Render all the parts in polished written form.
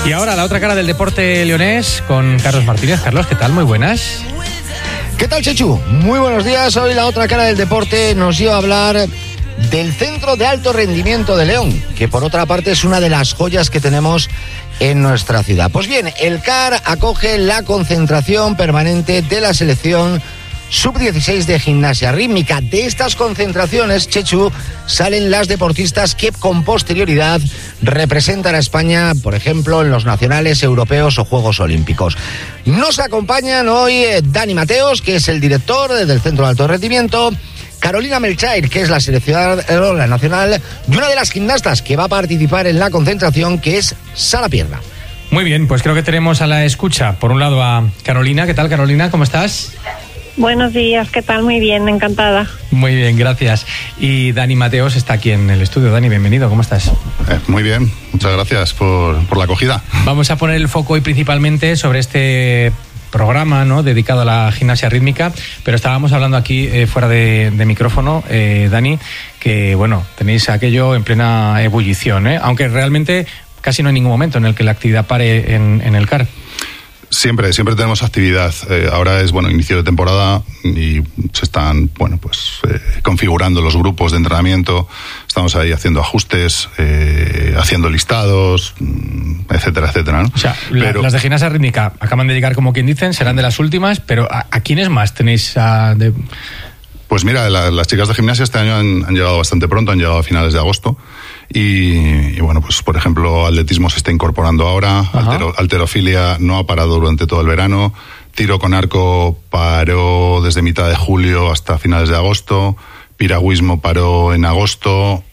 Y ahora la otra cara del deporte leonés con Carlos Martínez. Carlos, ¿qué tal? Muy buenas. ¿Qué tal, Chechu? Muy buenos días. Hoy la otra cara del deporte nos lleva a hablar del Centro de Alto Rendimiento de León, que por otra parte es una de las joyas que tenemos en nuestra ciudad. Pues bien, el CAR acoge la concentración permanente de la selección Sub-16 de gimnasia rítmica. De estas concentraciones, Chechu, salen las deportistas que con posterioridad representan a España, por ejemplo, en los nacionales, europeos o Juegos Olímpicos. Nos acompañan hoy Dani Mateos, que es el director del Centro de Alto Rendimiento, Carolina Melchair, que es la seleccionadora nacional, y una de las gimnastas que va a participar en la concentración, que es Sara Pierna. Muy bien, pues creo que tenemos a la escucha, por un lado, a Carolina. ¿Qué tal, Carolina? ¿Cómo estás? Buenos días, ¿qué tal? Muy bien, encantada. Muy bien, gracias. Y Dani Mateos está aquí en el estudio. Dani, bienvenido, ¿cómo estás? Muy bien, muchas gracias por la acogida. Vamos a poner el foco hoy principalmente sobre este programa, ¿no?, dedicado a la gimnasia rítmica, pero estábamos hablando aquí fuera de micrófono, Dani, que bueno, tenéis aquello en plena ebullición, aunque realmente casi no hay ningún momento en el que la actividad pare en el CAR. Siempre tenemos actividad. Ahora es inicio de temporada y se están configurando los grupos de entrenamiento. Estamos ahí haciendo ajustes, haciendo listados, etcétera, ¿no? O sea, las de gimnasia rítmica acaban de llegar, como quien dicen, serán de las últimas, pero ¿a quiénes más tenéis Pues mira, las chicas de gimnasia este año han llegado bastante pronto, han llegado a finales de agosto. Y bueno, pues por ejemplo, atletismo se está incorporando ahora, halterofilia no ha parado durante todo el verano, tiro con arco paró desde mitad de julio hasta finales de agosto, piragüismo paró en agosto,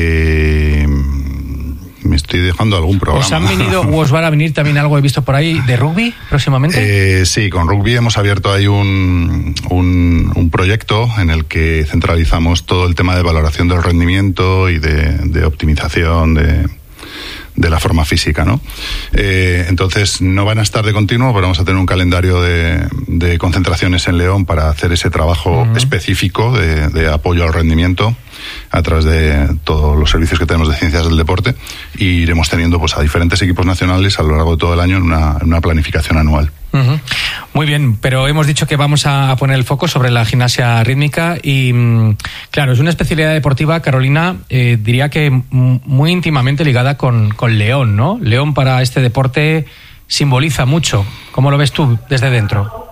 me estoy dejando algún programa. ¿Os han venido o os van a venir también algo, he visto por ahí, de rugby próximamente? Sí, con rugby hemos abierto ahí un proyecto en el que centralizamos todo el tema de valoración del rendimiento y de optimización de la forma física, ¿no? Entonces no van a estar de continuo, pero vamos a tener un calendario de concentraciones en León para hacer ese trabajo específico de apoyo al rendimiento a través de todos los servicios que tenemos de ciencias del deporte, y iremos teniendo pues a diferentes equipos nacionales a lo largo de todo el año en una planificación anual. Muy bien, pero hemos dicho que vamos a poner el foco sobre la gimnasia rítmica y, claro, es una especialidad deportiva, Carolina, diría que muy íntimamente ligada con León, ¿no? León para este deporte simboliza mucho. ¿Cómo lo ves tú desde dentro?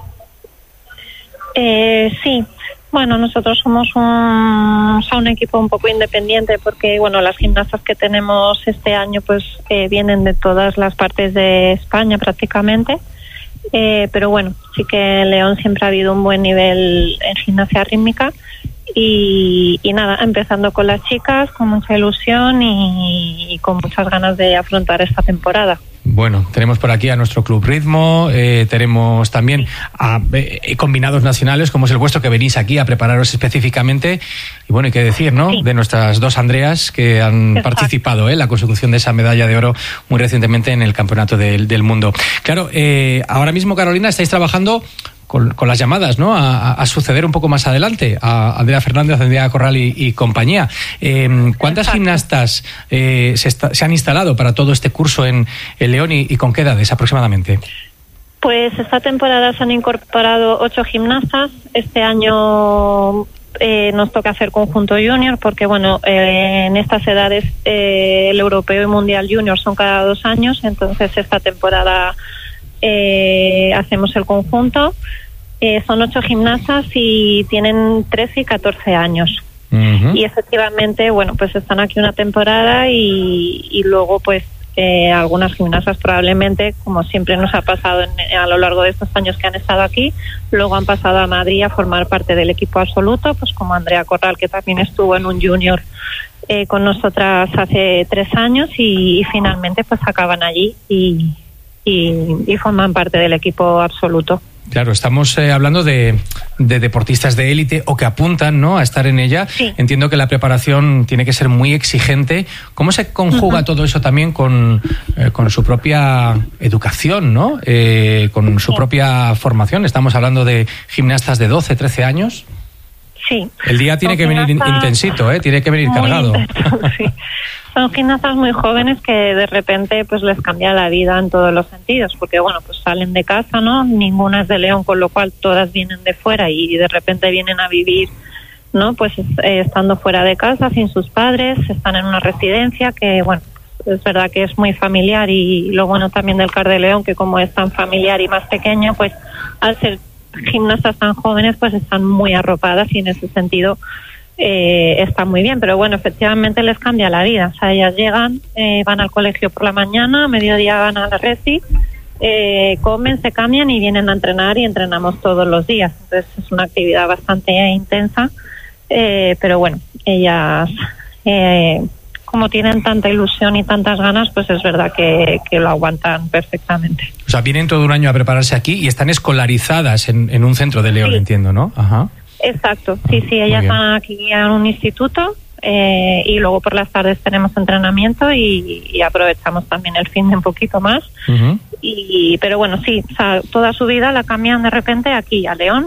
Sí. Bueno, nosotros somos un equipo un poco independiente porque, bueno, las gimnastas que tenemos este año pues vienen de todas las partes de España prácticamente. Pero bueno, sí que en León siempre ha habido un buen nivel en gimnasia rítmica y nada, empezando con las chicas, con mucha ilusión y con muchas ganas de afrontar esta temporada. Bueno, tenemos por aquí a nuestro Club Ritmo, tenemos también a combinados nacionales como es el vuestro, que venís aquí a prepararos específicamente, y bueno, hay que decir, ¿no?, de nuestras dos Andreas que han participado en la consecución de esa medalla de oro muy recientemente en el Campeonato del Mundo. Claro, ahora mismo, Carolina, estáis trabajando con las llamadas, ¿no?, a suceder un poco más adelante a Andrea Fernández, Andrea Corral y compañía. ¿Cuántas gimnastas se han instalado para todo este curso en León y con qué edades aproximadamente? Pues esta temporada se han incorporado 8 gimnastas. Este año nos toca hacer conjunto junior porque, bueno, en estas edades el europeo y mundial junior son cada 2 años, entonces esta temporada hacemos el conjunto. Son 8 gimnastas y tienen 13 y 14 años. Y efectivamente, bueno, pues están aquí una temporada y luego pues algunas gimnastas probablemente, como siempre nos ha pasado a lo largo de estos años que han estado aquí, luego han pasado a Madrid a formar parte del equipo absoluto, pues como Andrea Corral, que también estuvo en un junior con nosotras hace 3 años y finalmente pues acaban allí y forman parte del equipo absoluto. Claro, estamos hablando de deportistas de élite o que apuntan, ¿no?, a estar en ella. Sí. Entiendo que la preparación tiene que ser muy exigente. ¿Cómo se conjuga todo eso también con su propia educación, ¿no? Con su propia formación? Estamos hablando de gimnastas de 12, 13 años. Sí. El día tiene que venir intensito, tiene que venir cargado. Sí. Son gimnastas muy jóvenes que de repente pues les cambia la vida en todos los sentidos, porque bueno, pues salen de casa, ¿no? Ninguna es de León, con lo cual todas vienen de fuera y de repente vienen a vivir, ¿no? Pues estando fuera de casa, sin sus padres, están en una residencia que, bueno, es verdad que es muy familiar, y lo bueno también del CAR de León, que como es tan familiar y más pequeño, pues al ser gimnastas tan jóvenes, pues están muy arropadas, y en ese sentido está muy bien. Pero bueno, efectivamente les cambia la vida. O sea, ellas llegan, van al colegio por la mañana, a mediodía van a la resi, comen, se cambian y vienen a entrenar, y entrenamos todos los días. Entonces es una actividad bastante intensa, pero bueno, ellas como tienen tanta ilusión y tantas ganas, pues es verdad que lo aguantan perfectamente. O sea, vienen todo un año a prepararse aquí y están escolarizadas en un centro de León, sí. Entiendo, ¿no? Ajá. Exacto, sí, ellas van aquí a un instituto, y luego por las tardes tenemos entrenamiento y aprovechamos también el fin de un poquito más. Uh-huh. Pero bueno, sí, o sea, toda su vida la cambian de repente aquí a León,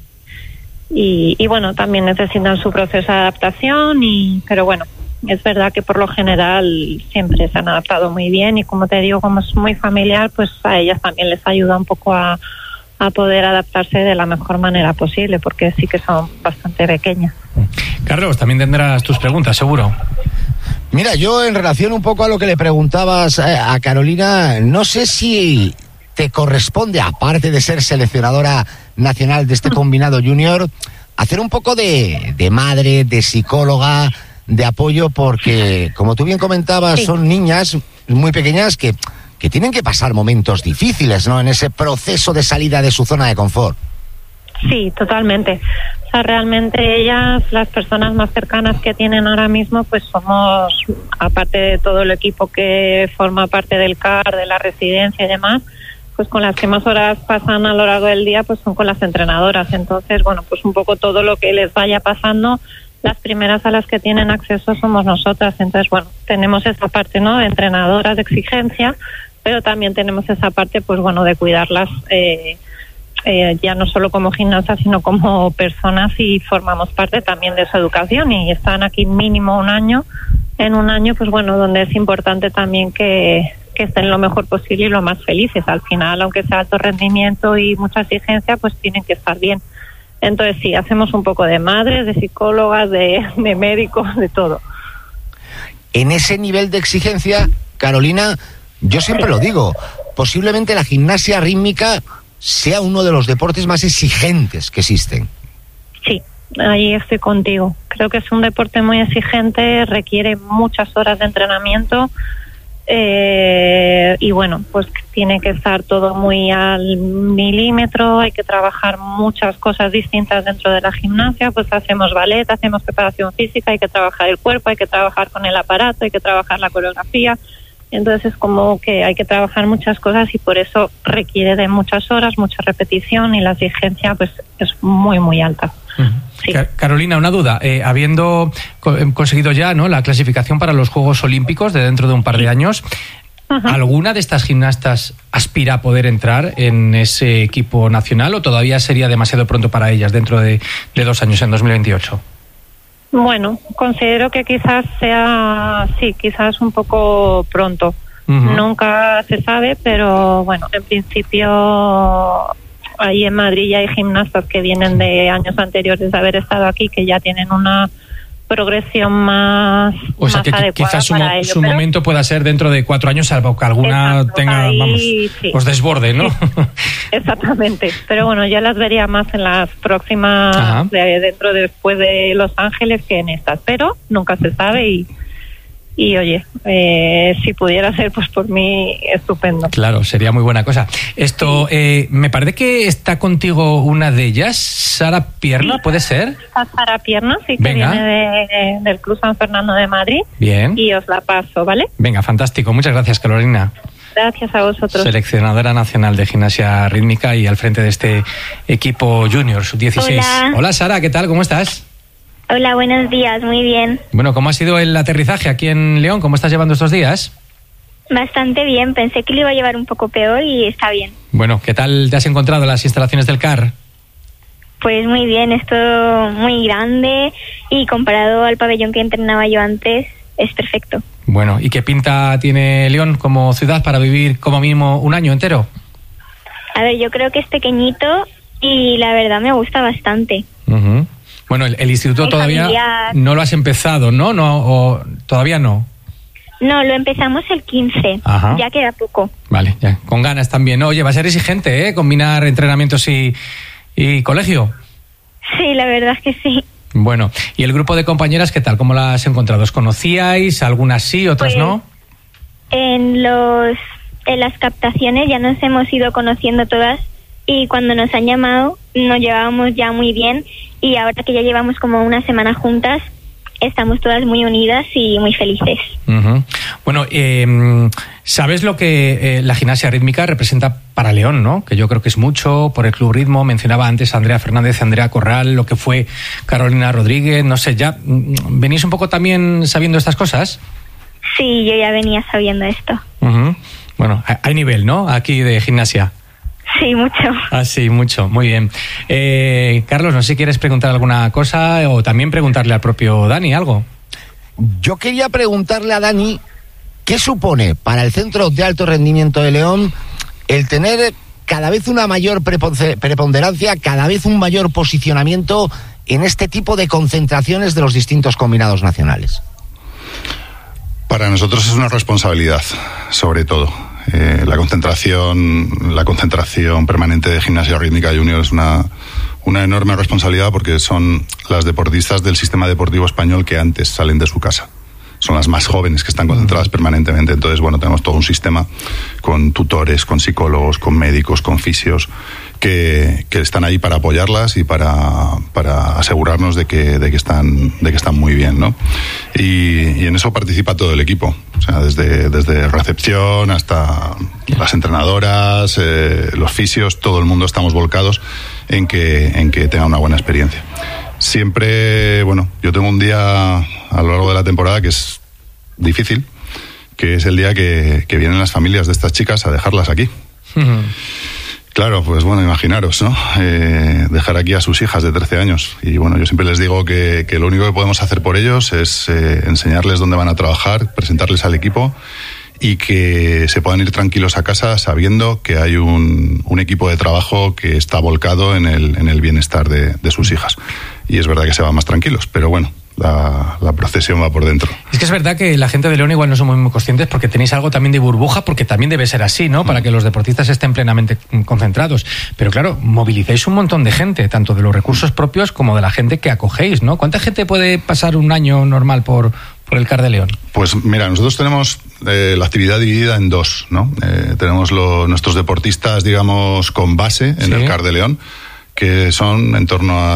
y bueno, también necesitan su proceso de adaptación, pero bueno, es verdad que por lo general siempre se han adaptado muy bien, y como te digo, como es muy familiar, pues a ellas también les ayuda un poco a poder adaptarse de la mejor manera posible, porque sí que son bastante pequeñas. Carlos, también tendrás tus preguntas, seguro. Mira, yo en relación un poco a lo que le preguntabas a Carolina, no sé si te corresponde, aparte de ser seleccionadora nacional de este combinado junior, hacer un poco de madre, de psicóloga, de apoyo, porque como tú bien comentabas, sí, son niñas muy pequeñas que tienen que pasar momentos difíciles, ¿no?, en ese proceso de salida de su zona de confort. Sí, totalmente. O sea, realmente ellas, las personas más cercanas que tienen ahora mismo, pues somos, aparte de todo el equipo que forma parte del CAR, de la residencia y demás, pues con las que más horas pasan a lo largo del día, pues son con las entrenadoras. Entonces, bueno, pues un poco todo lo que les vaya pasando, las primeras a las que tienen acceso somos nosotras. Entonces, bueno, tenemos esa parte, ¿no?, de entrenadoras, de exigencia, pero también tenemos esa parte, pues bueno, de cuidarlas, ya no solo como gimnastas, sino como personas, y formamos parte también de su educación, y están aquí mínimo un año, en un año, pues bueno, donde es importante también que estén lo mejor posible y lo más felices. Al final, aunque sea alto rendimiento y mucha exigencia, pues tienen que estar bien. Entonces sí, hacemos un poco de madres, de psicólogas, de médicos, de todo. En ese nivel de exigencia, Carolina, yo siempre lo digo, posiblemente la gimnasia rítmica sea uno de los deportes más exigentes que existen. Sí, ahí estoy contigo. Creo que es un deporte muy exigente, requiere muchas horas de entrenamiento, y bueno, pues tiene que estar todo muy al milímetro, hay que trabajar muchas cosas distintas dentro de la gimnasia. Pues hacemos ballet, hacemos preparación física, hay que trabajar el cuerpo, hay que trabajar con el aparato, hay que trabajar la coreografía. Entonces es como que hay que trabajar muchas cosas, y por eso requiere de muchas horas, mucha repetición, y la exigencia pues es muy, muy alta. Uh-huh. Sí. Carolina, una duda. Habiendo conseguido ya, ¿no?, la clasificación para los Juegos Olímpicos de dentro de un par de años, uh-huh, ¿alguna de estas gimnastas aspira a poder entrar en ese equipo nacional, o todavía sería demasiado pronto para ellas dentro de 2 años, en 2028? Bueno, considero que quizás sea, sí, quizás un poco pronto. Uh-huh. Nunca se sabe, pero bueno, en principio ahí en Madrid ya hay gimnastas que vienen de años anteriores de haber estado aquí, que ya tienen una progresión más, o sea, más que quizás su momento pueda ser dentro de 4 años, salvo que alguna, exacto, tenga, ahí, vamos, sí, os desborde, ¿no? Sí, exactamente, pero bueno, ya las vería más en las próximas, después de Los Ángeles, que en estas, pero nunca se sabe, y oye, si pudiera ser, pues por mí estupendo. Claro, sería muy buena cosa. Esto, sí. Me parece que está contigo una de ellas, Sara Pierna, sí, ¿puede ser? Sara Pierna, sí, que venga, viene del Club San Fernando de Madrid. Bien. Y os la paso, ¿vale? Venga, fantástico. Muchas gracias, Carolina. Gracias a vosotros. Seleccionadora nacional de gimnasia rítmica y al frente de este equipo junior sub-16. Hola, Sara, ¿qué tal? ¿Cómo estás? Hola, buenos días, muy bien. Bueno, ¿cómo ha sido el aterrizaje aquí en León? ¿Cómo estás llevando estos días? Bastante bien, pensé que lo iba a llevar un poco peor y está bien. Bueno, ¿qué tal te has encontrado en las instalaciones del CAR? Pues muy bien, es todo muy grande, y comparado al pabellón que entrenaba yo antes, es perfecto. Bueno, ¿y qué pinta tiene León como ciudad para vivir como mínimo un año entero? A ver, yo creo que es pequeñito y la verdad me gusta bastante. Uh-huh. Bueno, el instituto todavía familiar. No lo has empezado, ¿no? Todavía no. No, lo empezamos el 15, Ajá. Ya queda poco. Vale, ya, con ganas también. Oye, va a ser exigente, ¿eh? Combinar entrenamientos y colegio. Sí, la verdad es que sí. Bueno, ¿y el grupo de compañeras qué tal? ¿Cómo las has encontrado? ¿Os conocíais? ¿Algunas sí, otras Pues, no? En las captaciones ya nos hemos ido conociendo todas y cuando nos han llamado nos llevábamos ya muy bien y ahora que ya llevamos como una semana juntas estamos todas muy unidas y muy felices. Uh-huh. Bueno, ¿sabes lo que la gimnasia rítmica representa para León, no? Que yo creo que es mucho, por el Club Ritmo, mencionaba antes a Andrea Fernández, Andrea Corral, lo que fue Carolina Rodríguez, no sé, ¿ya venís un poco también sabiendo estas cosas? Sí, yo ya venía sabiendo esto. Uh-huh. Bueno, hay nivel, ¿no? Aquí de gimnasia. Sí, mucho. Ah, sí, mucho, muy bien. Carlos, no sé si quieres preguntar alguna cosa o también preguntarle al propio Dani algo. Yo quería preguntarle a Dani qué supone para el Centro de Alto Rendimiento de León el tener cada vez una mayor preponderancia, cada vez un mayor posicionamiento en este tipo de concentraciones de los distintos combinados nacionales. Para nosotros es una responsabilidad, sobre todo. La concentración permanente de gimnasia rítmica junior es una enorme responsabilidad porque son las deportistas del sistema deportivo español que antes salen de su casa. Son las más jóvenes que están concentradas permanentemente. Entonces, bueno, tenemos todo un sistema con tutores, con psicólogos, con médicos, con fisios que están ahí para apoyarlas y para asegurarnos de que están muy bien, ¿no? Y en eso participa todo el equipo. O sea, desde recepción hasta las entrenadoras, los fisios, todo el mundo estamos volcados en que tenga una buena experiencia. Siempre, bueno, yo tengo un día a lo largo de la temporada que es difícil, que es el día que vienen las familias de estas chicas a dejarlas aquí. Uh-huh. Claro, pues bueno, imaginaros, ¿no? Dejar aquí a sus hijas de 13 años. Y bueno, yo siempre les digo que lo único que podemos hacer por ellos es enseñarles dónde van a trabajar, presentarles al equipo y que se puedan ir tranquilos a casa sabiendo que hay un equipo de trabajo que está volcado en el bienestar de sus hijas. Y es verdad que se van más tranquilos, pero bueno, la procesión va por dentro. Es que es verdad que la gente de León igual no somos muy conscientes porque tenéis algo también de burbuja, porque también debe ser así, ¿no? Para que los deportistas estén plenamente concentrados. Pero claro, movilizáis un montón de gente, tanto de los recursos propios como de la gente que acogéis, ¿no? ¿Cuánta gente puede pasar un año normal por el CAR de León? Pues mira, nosotros tenemos la actividad dividida en dos, ¿no? Tenemos nuestros deportistas, digamos, con base en el CAR de León, que son en torno a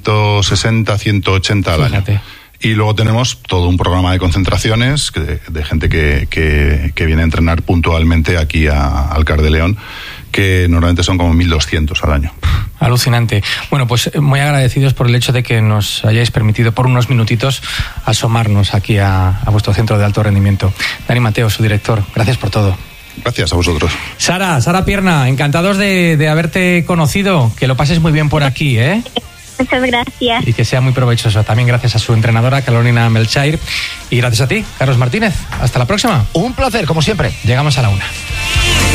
160, 180 al año. Y luego tenemos todo un programa de concentraciones de gente que viene a entrenar puntualmente aquí al CAR de León, que normalmente son como 1.200 al año. Alucinante. Bueno, pues muy agradecidos por el hecho de que nos hayáis permitido por unos minutitos asomarnos aquí a vuestro centro de alto rendimiento. Dani Mateo, su director, gracias por todo. Gracias a vosotros. Sara Pierna, encantados de haberte conocido. Que lo pases muy bien por aquí, ¿eh? Muchas gracias. Y que sea muy provechoso. También gracias a su entrenadora, Carolina Melchair. Y gracias a ti, Carlos Martínez. Hasta la próxima. Un placer, como siempre. Llegamos a la 1.